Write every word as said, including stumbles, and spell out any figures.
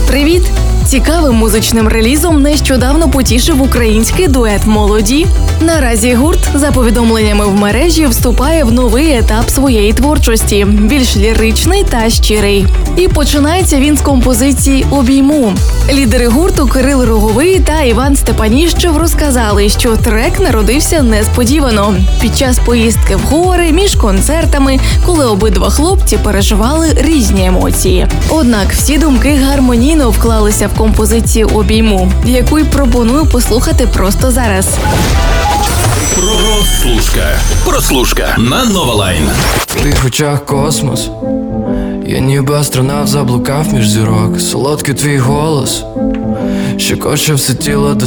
Привіт! Цікавим музичним релізом нещодавно потішив український дует «Молоді». Наразі гурт, за повідомленнями в мережі, вступає в новий етап своєї творчості, більш ліричний та щирий. І починається він з композиції «Обійму». Лідери гурту Кирил Роговий та Іван Степаніщев розказали, що трек народився несподівано. Під час поїздки в гори, між концертами, коли обидва хлопці переживали різні емоції. Однак всі думки гармонійно вклалися в композицію «Обійму», яку й пропоную послухати просто зараз. Прослушка. Прослушка на Нова Лайн. В твоїх очах космос. Я ніби астронавт заблукав між зірок. Солодкий твій голос, що коче все тіло до